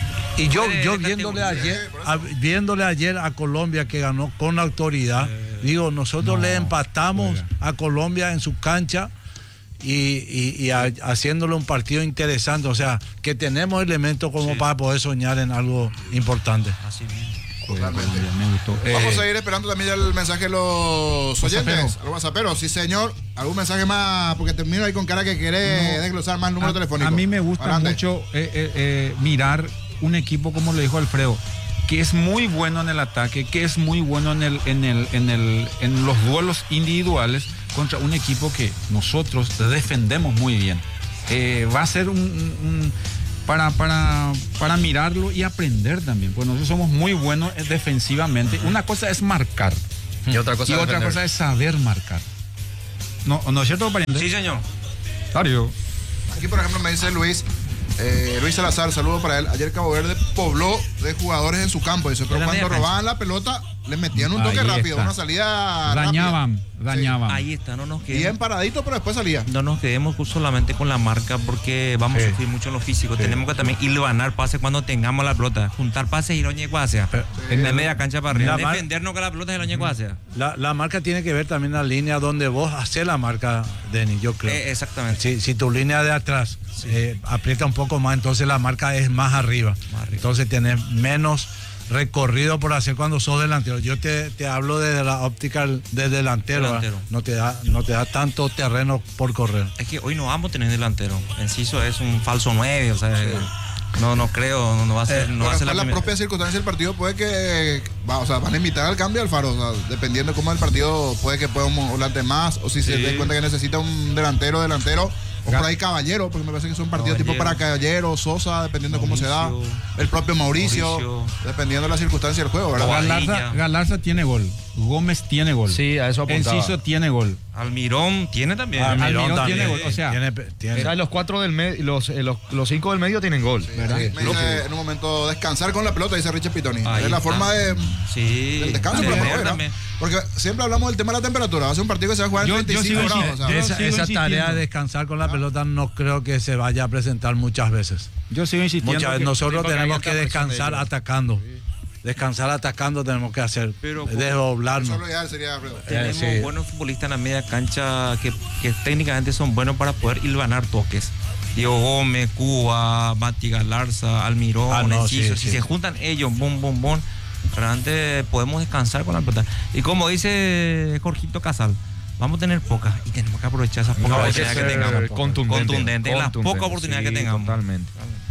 [SPEAKER 6] Y yo,
[SPEAKER 7] de-
[SPEAKER 6] yo
[SPEAKER 7] de
[SPEAKER 6] viéndole
[SPEAKER 7] categoría.
[SPEAKER 6] ayer, a- viéndole ayer a Colombia que ganó con autoridad, digo, nosotros
[SPEAKER 8] no,
[SPEAKER 6] le empatamos
[SPEAKER 8] oiga.
[SPEAKER 6] a Colombia en su cancha y, y- y a- haciéndole un partido interesante, o sea, que tenemos elementos como
[SPEAKER 7] Sí.
[SPEAKER 6] para poder soñar en algo importante.
[SPEAKER 7] Así mismo.
[SPEAKER 5] Totalmente.
[SPEAKER 8] Me gustó.
[SPEAKER 5] Vamos
[SPEAKER 8] Eh,
[SPEAKER 5] a ir esperando también ya el mensaje de los oyentes.
[SPEAKER 8] WhatsAppero.
[SPEAKER 5] Al WhatsAppero, sí señor. ¿Algún mensaje más? Porque termino ahí con cara que quiere
[SPEAKER 8] No.
[SPEAKER 5] desglosar más el número
[SPEAKER 8] a,
[SPEAKER 5] telefónico.
[SPEAKER 8] a mí me gusta
[SPEAKER 5] Adelante.
[SPEAKER 8] mucho eh, eh, eh, mirar un equipo, como le dijo Alfredo, que es muy bueno en el ataque, que es muy bueno en el, en el, en el, en los duelos individuales contra un equipo que nosotros defendemos muy bien. eh, va a ser un, un- un- para, para, para mirarlo y aprender también, pues nosotros somos muy buenos eh, defensivamente. Una cosa es marcar
[SPEAKER 9] Y otra cosa
[SPEAKER 8] y
[SPEAKER 9] es
[SPEAKER 8] otra
[SPEAKER 9] defender.
[SPEAKER 8] cosa es saber marcar. ¿No, ¿no es cierto, pariente?
[SPEAKER 7] Sí, señor.
[SPEAKER 8] Darío.
[SPEAKER 5] Aquí, por ejemplo, me dice Luis, eh, Luis Salazar, saludo para él. Ayer Cabo Verde pobló de jugadores en su campo. Dice, pero
[SPEAKER 7] En la
[SPEAKER 5] cuando
[SPEAKER 7] media cancha.
[SPEAKER 5] robaban la pelota, le metían un toque
[SPEAKER 8] Ahí
[SPEAKER 5] rápido,
[SPEAKER 8] está.
[SPEAKER 5] una salida
[SPEAKER 8] Dañaban,
[SPEAKER 5] rápida.
[SPEAKER 8] dañaban.
[SPEAKER 7] Ahí está, no nos
[SPEAKER 5] Sí. Bien
[SPEAKER 7] quedemos,
[SPEAKER 5] paradito, pero después salía.
[SPEAKER 7] no nos quedemos solamente con la marca porque vamos
[SPEAKER 6] Sí.
[SPEAKER 7] a sufrir mucho en lo físico.
[SPEAKER 6] Sí.
[SPEAKER 7] Tenemos que también hilvanar pases cuando tengamos la pelota. Juntar pases y lo ñecuácea.
[SPEAKER 6] Pero-
[SPEAKER 7] En la media cancha para arriba.
[SPEAKER 6] La mar-
[SPEAKER 7] Defendernos con la pelota y lo ñecuácea.
[SPEAKER 6] La, la marca tiene que ver también la línea donde vos haces la marca, Denny, yo creo.
[SPEAKER 7] Eh, exactamente.
[SPEAKER 6] Si, si tu línea de atrás eh, aprieta un poco más, entonces la marca es más arriba.
[SPEAKER 7] Más arriba.
[SPEAKER 6] Entonces tenés menos recorrido por hacer cuando sos delantero. Yo te, te hablo desde la óptica de delantero.
[SPEAKER 7] Delantero.
[SPEAKER 6] ¿verdad? No te da, no te da tanto terreno por correr.
[SPEAKER 7] Es que hoy no vamos a tener delantero. Enciso es un falso nueve, o sea, no, no creo, no, no va a ser,
[SPEAKER 5] Eh,
[SPEAKER 7] no va a
[SPEAKER 5] pero
[SPEAKER 7] ser la
[SPEAKER 5] después la
[SPEAKER 7] primera.
[SPEAKER 5] propia circunstancia del partido puede que va, o sea, van a invitar al cambio al Faro, o sea, dependiendo de cómo el partido puede que pueda un volante más o si se
[SPEAKER 7] Sí.
[SPEAKER 5] den cuenta que necesita un delantero delantero o por ahí Caballero, porque me parece que son partidos tipo para Caballero, Sosa, dependiendo de cómo se da,
[SPEAKER 7] Mauricio.
[SPEAKER 5] el propio Mauricio,
[SPEAKER 7] Mauricio.
[SPEAKER 5] dependiendo de la circunstancia del juego, ¿verdad?
[SPEAKER 7] Bobadilla.
[SPEAKER 8] Galarza, Galarza tiene gol. Gómez tiene gol.
[SPEAKER 9] Sí, a eso apuntaba.
[SPEAKER 8] Enciso tiene gol.
[SPEAKER 7] Almirón tiene también.
[SPEAKER 8] Almirón
[SPEAKER 6] Almirón
[SPEAKER 8] tiene
[SPEAKER 6] también.
[SPEAKER 8] gol, o sea,
[SPEAKER 6] tiene, tiene-
[SPEAKER 9] O sea, los cuatro del medio, los, eh, los, los cinco del medio tienen gol.
[SPEAKER 8] ¿verdad?
[SPEAKER 5] Sí, me dice en un momento descansar con la pelota, dice Richard Pitoni.
[SPEAKER 7] Ahí
[SPEAKER 5] Es la
[SPEAKER 7] está.
[SPEAKER 5] forma de,
[SPEAKER 7] Sí.
[SPEAKER 5] del descanso
[SPEAKER 7] de
[SPEAKER 5] para
[SPEAKER 7] ver
[SPEAKER 5] jugar,
[SPEAKER 7] también.
[SPEAKER 5] porque siempre hablamos del tema de la temperatura. Va a ser un partido que se va a jugar en
[SPEAKER 8] Yo- yo
[SPEAKER 5] treinta y cinco
[SPEAKER 8] sigo
[SPEAKER 5] grados.
[SPEAKER 8] insistiendo.
[SPEAKER 5] o sea,
[SPEAKER 8] Yo
[SPEAKER 6] esa
[SPEAKER 8] sigo
[SPEAKER 6] esa
[SPEAKER 8] insistiendo.
[SPEAKER 6] tarea de descansar con la pelota no creo que se vaya a presentar muchas veces.
[SPEAKER 8] Yo sigo insistiendo.
[SPEAKER 6] Muchas veces
[SPEAKER 8] que-
[SPEAKER 6] nosotros
[SPEAKER 9] sí, porque
[SPEAKER 6] tenemos
[SPEAKER 9] hay
[SPEAKER 6] que
[SPEAKER 9] alta presión de
[SPEAKER 6] descansar
[SPEAKER 9] ellos.
[SPEAKER 6] atacando. Descansar atacando tenemos que hacer.
[SPEAKER 7] Pero-
[SPEAKER 6] desdoblarnos.
[SPEAKER 5] Solo ideal sería Alfredo.
[SPEAKER 7] Tenemos
[SPEAKER 6] sí.
[SPEAKER 7] buenos futbolistas en la media cancha que, que técnicamente son buenos para poder hilvanar toques. Diego Gómez, Cuba, Mati Galarza, Almirón,
[SPEAKER 6] Ah, no,
[SPEAKER 7] Enciso.
[SPEAKER 6] sí,
[SPEAKER 7] Si
[SPEAKER 6] sí.
[SPEAKER 7] se juntan ellos, bom, bom, bom, realmente podemos descansar con la pelota. Y como dice Jorgito Casal, vamos a tener pocas y tenemos que aprovechar esas pocas
[SPEAKER 9] No, hay que
[SPEAKER 7] oportunidades que,
[SPEAKER 9] ser
[SPEAKER 7] tengamos.
[SPEAKER 9] contundente.
[SPEAKER 7] Contundente, en las
[SPEAKER 9] Contundente,
[SPEAKER 7] pocas oportunidades
[SPEAKER 9] sí,
[SPEAKER 7] que tengamos.
[SPEAKER 9] Totalmente.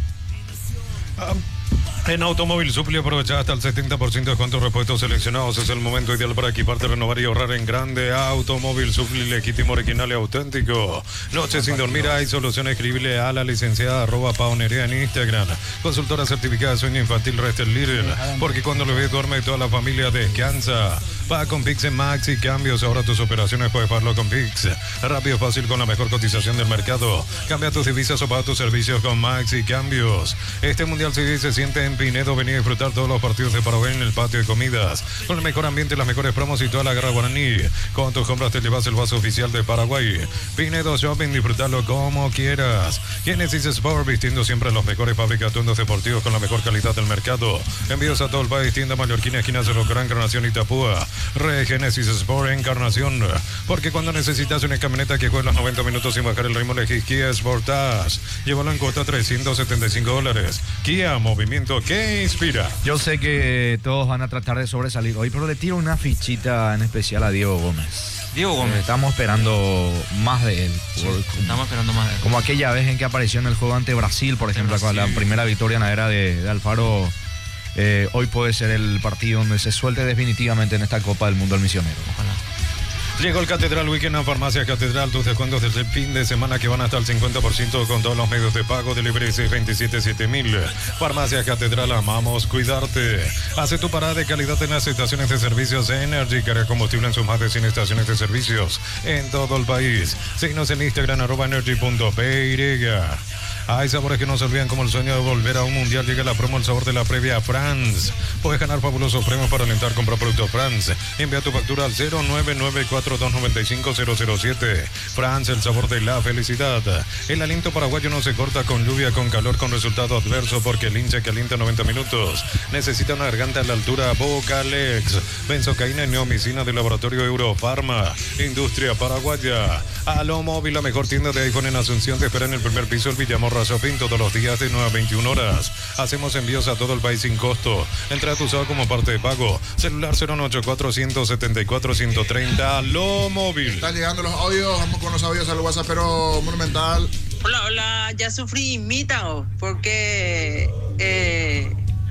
[SPEAKER 1] En Automóvil Supli aprovecha hasta el setenta por ciento de descuentos repuestos seleccionados. Es el momento ideal para equiparte, renovar y ahorrar en grande. Automóvil Supli, legítimo, original y auténtico. Noche sin dormir, hay solución. Escribile a la licenciada arroba paonería en Instagram. Consultora certificada de sueño infantil Restel Little. Porque cuando lo ves duerme toda la familia descansa. Paga con Pix en Maxi Cambios. Ahora tus operaciones puedes pagarlo con Pix. Rápido, fácil, con la mejor cotización del mercado. Cambia tus divisas o paga tus servicios con Maxi Cambios. Este Mundial Civil se siente en Pinedo. Vení a disfrutar todos los partidos de Paraguay en el patio de comidas. Con el mejor ambiente, las mejores promos y toda la guerra guaraní. Con tus compras te llevas el vaso oficial de Paraguay. Pinedo Shopping, disfrutarlo como quieras. Genesis Sport, vistiendo siempre los mejores fabricantes deportivos con la mejor calidad del mercado. Envíos a todo el país, tienda Mallorquina, esquina Cerro Gran, Encarnación y Tapúa. Re Genesis Sport, Encarnación. Porque cuando necesitas una camioneta que juegue los noventa minutos sin bajar el ritmo, elegís Kia Sportage. Llévalo en cuota trescientos setenta y cinco dólares. Kia, movimiento que inspira.
[SPEAKER 9] Yo sé que todos van a tratar de sobresalir hoy, pero le tiro una fichita en especial a Diego Gómez.
[SPEAKER 7] Diego
[SPEAKER 9] Eh,
[SPEAKER 7] Gómez.
[SPEAKER 9] Estamos esperando más de él. Por-
[SPEAKER 7] Estamos esperando más de él.
[SPEAKER 9] como aquella vez en que apareció en el juego ante Brasil, por ejemplo, con la
[SPEAKER 7] Brasil.
[SPEAKER 9] primera victoria en la era de, de Alfaro. Eh, hoy puede ser el partido donde se suelte definitivamente en esta Copa del Mundo el misionero.
[SPEAKER 7] Ojalá.
[SPEAKER 1] Llegó el Catedral Weekend a Farmacia Catedral. Tus descuentos desde el fin de semana que van hasta el cincuenta por ciento con todos los medios de pago. Delivery seis veintisiete siete mil. Farmacia Catedral, amamos cuidarte. Hace tu parada de calidad en las estaciones de servicios Energy. Carga combustible en sus más de cien estaciones de servicios en todo el país. Síguenos en Instagram, arroba energy punto p y. Hay sabores que no se olvidan, como el sueño de volver a un mundial. Llega la promo El Sabor de la Previa France. Puedes ganar fabulosos premios para alentar comprar productos France. Envía tu factura al cero nueve nueve cuatro dos nueve cinco cero cero siete. France, el sabor de la felicidad. El aliento paraguayo no se corta con lluvia, con calor, con resultado adverso, porque el hincha que alienta noventa minutos necesita una garganta a la altura. Vocalex, benzocaína y neomicina del laboratorio Eurofarma. Industria paraguaya. Alo Móvil, la mejor tienda de iPhone en Asunción, te espera en el primer piso el Villamor Shopping todos los días de nueve a veintiuna horas. Hacemos envíos a todo el país sin costo. Entra a tu usado como parte de pago. Celular cero nueve ocho cuatro uno siete cuatro uno tres cero. Alo Móvil.
[SPEAKER 5] Están llegando los audios, vamos con los audios al WhatsApp, pero Monumental.
[SPEAKER 10] Hola, hola, ya sufrí invitado porque eh,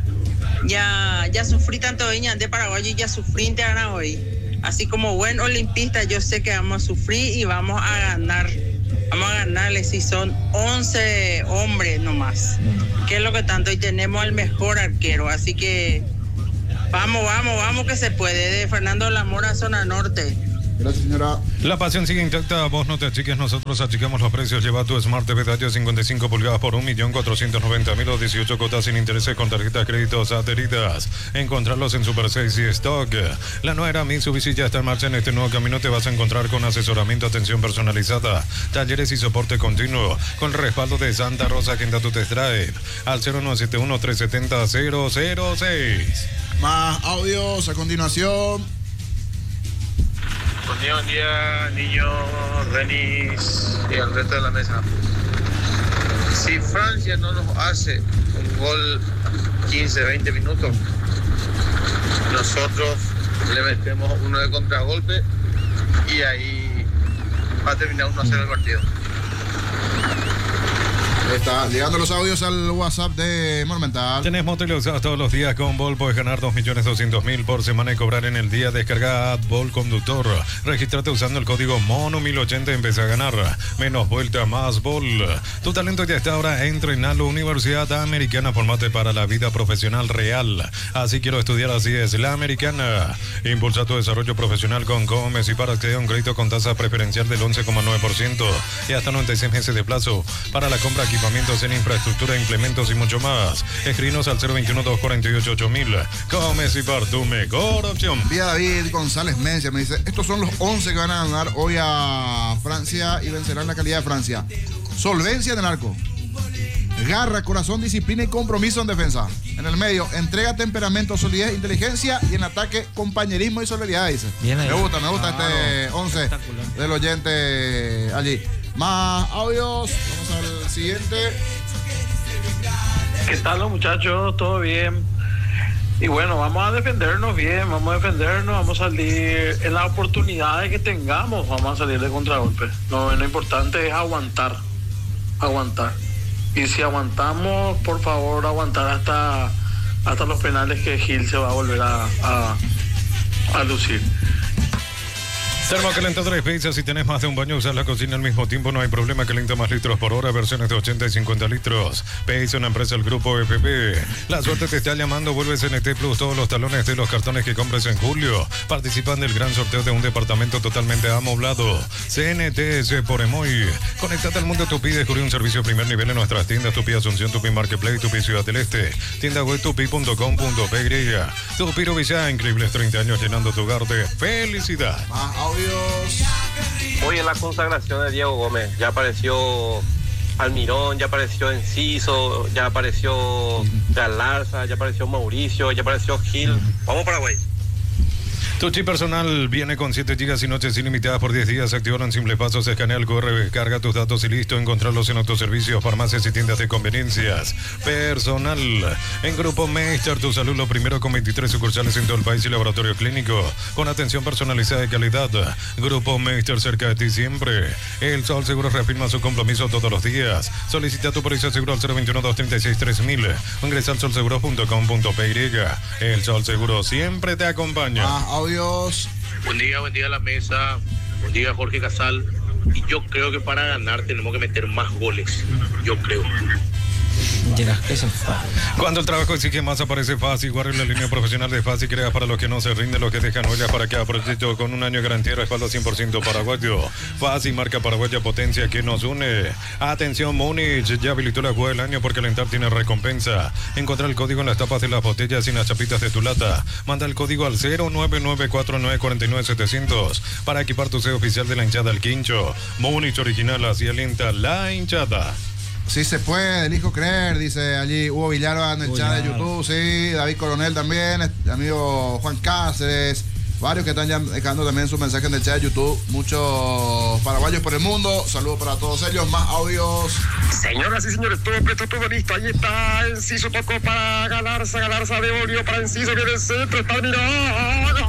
[SPEAKER 10] ya, ya sufrí tanto en de Paraguay y ya sufrí en Teana hoy. Así como buen olimpista, yo sé que vamos a sufrir y vamos a ganar. Vamos a ganar nacionales y son once hombres nomás. ¿Qué es lo que tanto? Y tenemos al mejor arquero, así que vamos, vamos, vamos que se puede. De Fernando de la Mora, zona norte.
[SPEAKER 5] Gracias, señora.
[SPEAKER 1] La pasión sigue intacta, vos no te achiques, nosotros achicamos los precios. Lleva tu Smart T V Tacho cincuenta y cinco pulgadas por un millón cuatrocientos noventa mil o dieciocho cuotas sin intereses con tarjetas créditos adheridas. Encontrarlos en Super seis y Stock. La nueva Mitsubishi ya está en marcha. En este nuevo camino te vas a encontrar con asesoramiento, atención personalizada, talleres y soporte continuo, con el respaldo de Santa Rosa. Agenda tu test drive al cero nueve siete uno, tres siete cero, cero cero seis.
[SPEAKER 5] Más audios a continuación.
[SPEAKER 11] Buen día, buen día, niño, Renis y al resto de la mesa. Si Francia no nos hace un gol quince, veinte minutos, nosotros le metemos uno de contragolpe y ahí va a terminar uno a cero el partido.
[SPEAKER 5] Está llegando los audios al WhatsApp de Monumental.
[SPEAKER 1] Tenés moto y lo usas todos los días con Bol. Puedes ganar dos millones doscientos mil por semana y cobrar en el día. Descarga AdBol Conductor. Regístrate usando el código Mono mil ochenta y empieza a ganar. Menos vuelta, más Bol. Tu talento ya está ahora. Entra en la Universidad Americana. Formate para la vida profesional real. Así quiero estudiar, así es. La Americana. Impulsa tu desarrollo profesional con Gómez y para acceder a un crédito con tasa preferencial del once coma nueve por ciento y hasta noventa y seis meses de plazo para la compra aquí. Equipamientos en infraestructura, implementos y mucho más. Escribinos al cero veintiuno, doscientos cuarenta y ocho, ocho mil. Gómez y Par, tu mejor opción.
[SPEAKER 5] Vía David González Mencia me dice, estos son los once que van a ganar hoy a Francia y vencerán la calidad de Francia. Solvencia en el arco, garra, corazón, disciplina y compromiso en defensa. En el medio, entrega, temperamento, solidez, inteligencia y en ataque, compañerismo y solidaridad, dice.
[SPEAKER 7] Bien ahí.
[SPEAKER 5] Me gusta, me gusta
[SPEAKER 7] Claro.
[SPEAKER 5] este once del oyente allí. Más audios, vamos al siguiente.
[SPEAKER 11] ¿Qué tal los muchachos? ¿Todo bien? Y bueno, vamos a defendernos bien, vamos a defendernos, vamos a salir en las oportunidades que tengamos, vamos a salir de contragolpe. No, lo importante es aguantar, aguantar. Y si aguantamos, por favor, aguantar hasta, hasta los penales que Gil se va a volver a, a, a lucir.
[SPEAKER 1] Termocalentador Space, si tenés más de un baño, usas la cocina al mismo tiempo, no hay problema, calienta más litros por hora, versiones de ochenta y cincuenta litros. Pace, una empresa del grupo E P P. La suerte te está llamando, vuelve C N T Plus, todos los talones de los cartones que compres en julio. Participan del gran sorteo de un departamento totalmente amoblado. C N T S por Emoy. Conectate al mundo Tupi, descubrí un servicio de primer nivel en nuestras tiendas Tupi Asunción, Tupi Marketplace, Tupi Ciudad del Este, tienda web tupi punto com punto pe. Tupi Rovilla, increíbles treinta años llenando tu hogar de felicidad.
[SPEAKER 5] Más audios.
[SPEAKER 12] Hoy en la consagración de Diego Gómez ya apareció Almirón, ya apareció Enciso, ya apareció Galarza, ya apareció Mauricio, ya apareció Gil. Vamos Paraguay.
[SPEAKER 1] Tu chip personal viene con siete gigas y noches ilimitadas por diez días. Activaron en simple paso, se escanea el Q R, carga tus datos y listo. Encontrarlos en autoservicios, farmacias y tiendas de conveniencias. Personal. En Grupo Meister, tu salud lo primero con veintitrés sucursales en todo el país y laboratorio clínico. Con atención personalizada de calidad. Grupo Meister, cerca de ti siempre. El Sol Seguro reafirma su compromiso todos los días. Solicita tu póliza seguro al cero veintiuno, doscientos treinta y seis, tres mil. O ingresa al sol seguro punto com punto pe. El Sol Seguro siempre te acompaña.
[SPEAKER 5] Más audios.
[SPEAKER 11] Buen día, buen día a la mesa. Buen día, Jorge Casal. Y yo creo que para ganar tenemos que meter más goles. Yo creo.
[SPEAKER 1] Cuando el trabajo exige más, aparece Fácil. Guarda la línea profesional de Fácil. Crea para los que no se rinden, los que dejan huellas para cada proyecto con un año de garantía y respaldo cien por ciento paraguayo. Fácil, marca paraguaya, potencia que nos une. Atención, Múnich, ya habilitó la jugada del año por calentar tiene recompensa. Encontrar el código en las tapas de las botellas y en las chapitas de tu lata. Manda el código al cero nueve nueve cuatro nueve cuatro nueve siete cero cero para equipar tu sello oficial de la hinchada al quincho. Múnich original, así alienta la hinchada.
[SPEAKER 5] Sí se puede, elijo creer, dice allí Hugo Villalba en el
[SPEAKER 7] Hugo
[SPEAKER 5] chat de
[SPEAKER 7] Villalba.
[SPEAKER 5] YouTube, sí, David Coronel también, el amigo Juan Cáceres, varios que están ya dejando también sus mensajes en el chat de YouTube, muchos paraguayos por el mundo, saludos para todos ellos, más audios.
[SPEAKER 11] Señoras y señores, todo presto, todo listo. Ahí está Enciso, tocó para Galarza, Galarza devolvió para Enciso, viene el centro, está mirando.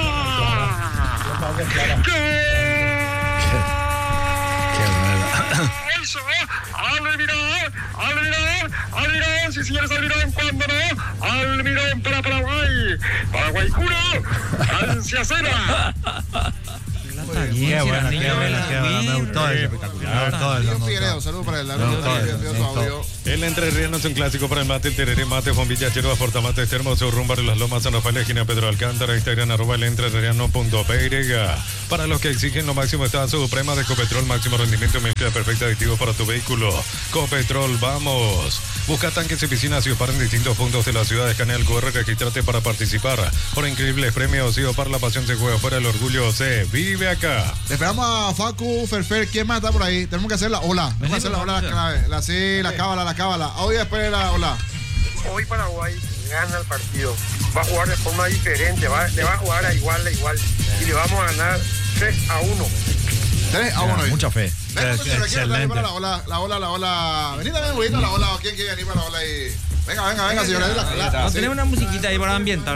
[SPEAKER 11] Almirón, Almirón, Almirón, sí señores, Almirón, ¿cuándo no? Almirón para Paraguay, Paraguay uno, Francia cero.
[SPEAKER 6] Qué buena, qué buena, qué buena. Me gustó eso. Me gustó eso.
[SPEAKER 5] Figueredo, saludos para él.
[SPEAKER 1] El entrerriano es un clásico para el mate, el tereré mate, bombilla, yerba, fortamate, termo, rumbar en las lomas, San Rafael, esquina Pedro Alcántara, Instagram, arroba el entrerriano punto p y. Para los que exigen lo máximo, está Suprema de Ecopetrol, máximo rendimiento, mezcla perfecta aditivo para tu vehículo. Copetrol, vamos. Busca tanques y piscinas y opar en distintos puntos de la ciudad. Escanea el cu erre, registrate para participar por increíbles premios. Y opar la pasión se juega fuera, el orgullo se vive acá.
[SPEAKER 5] Le esperamos a Facu, Ferfer, ¿quién más está por ahí? Tenemos que hacer la ola. Tenemos que hacer la ola, la clave. La sí, la cábala, la cábala. Hoy después de la ola.
[SPEAKER 13] Hoy Paraguay gana el partido. Va a jugar de forma diferente, va, le va a jugar a igual, a igual. Y le vamos a ganar tres a uno.
[SPEAKER 5] tres a uno.
[SPEAKER 9] Mucha fe.
[SPEAKER 5] Venga, señora, ¿quién está ahí para la ola? La ola, la ola. Vení también, bonito, la ola. ¿Quién quiere venir para la ola ahí? Venga, venga, venga, señora. La, la,
[SPEAKER 7] No
[SPEAKER 5] sí.
[SPEAKER 7] tenemos una musiquita ahí para ambientar.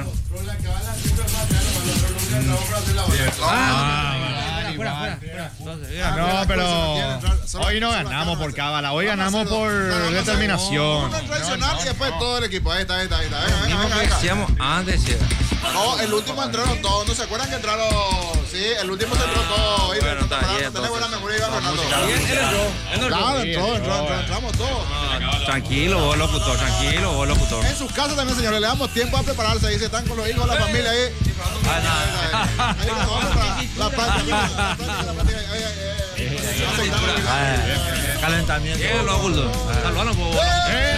[SPEAKER 9] Ah,
[SPEAKER 7] Fuera, fuera, fuera.
[SPEAKER 9] No, pero hoy no ganamos por cábala, hoy ganamos por determinación.
[SPEAKER 5] Uno tradicional y después todo el equipo. Ahí está, ahí está, ahí está. Venga, venga, venga, venga.
[SPEAKER 7] Decíamos antes, sí.
[SPEAKER 5] No, el último entraron todos. ¿No se acuerdan que entraron? Sí, el último se entró todo. Oye,
[SPEAKER 7] Bueno, está bien,
[SPEAKER 5] tenés buena
[SPEAKER 7] entonces.
[SPEAKER 5] memoria, Iván Fernando.
[SPEAKER 7] Él
[SPEAKER 5] Claro, entró, entró, entró, entramos todos.
[SPEAKER 7] Tranquilo, vos locutor, tranquilo, vos locutor.
[SPEAKER 5] En sus casas también, señores, le damos tiempo a prepararse. Ahí se están con los hijos, la familia ahí. Ahí nos vamos para la práctica. La práctica, la práctica. Ahí, ahí, ahí.
[SPEAKER 6] Calentamiento.
[SPEAKER 7] ¿Qué lo oculto? Salvalo, por favor.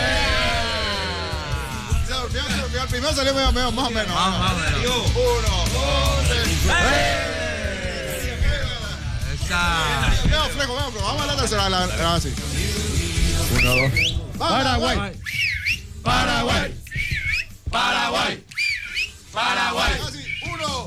[SPEAKER 5] Se durmió, se durmió. El primero salió medio, medio, más o menos.
[SPEAKER 7] Más o menos.
[SPEAKER 5] Uno, dos, tres. Veo fresco, veo fresco. Vamos a la tercera, la, la, así.
[SPEAKER 9] Uno, dos.
[SPEAKER 5] Paraguay.
[SPEAKER 9] Paraguay.
[SPEAKER 5] Paraguay. Paraguay. Así. Uno,